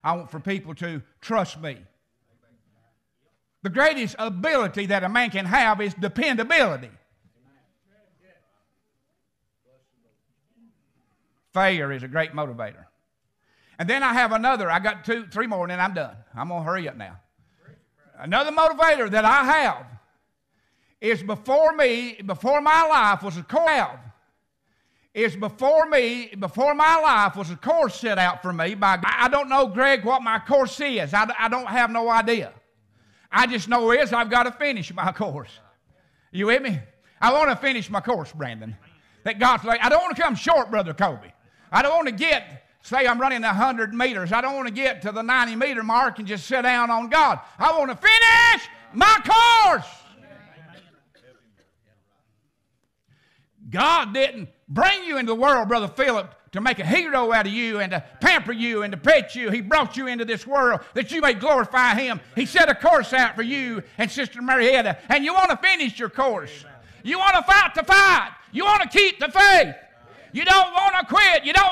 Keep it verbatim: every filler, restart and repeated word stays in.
I want for people to trust me. The greatest ability that a man can have is dependability. Failure is a great motivator. And then I have another. I got two, three more, and then I'm done. I'm going to hurry up now. Another motivator that I have is before me, before my life was a course, is before me, before my life was a course set out for me by God. I don't know, Greg, what my course is. I, I don't have no idea. I just know is I've got to finish my course. You with me? I want to finish my course, Brandon. That God's like, I don't want to come short, Brother Kobe. I don't want to get, say I'm running one hundred meters. I don't want to get to the ninety meter mark and just sit down on God. I want to finish my course. God didn't bring you into the world, Brother Philip, to make a hero out of you and to pamper you and to pet you. He brought you into this world that you may glorify Him. He set a course out for you and Sister Marietta, and you want to finish your course. You want to fight the fight. You want to keep the faith. You don't want to quit. You don't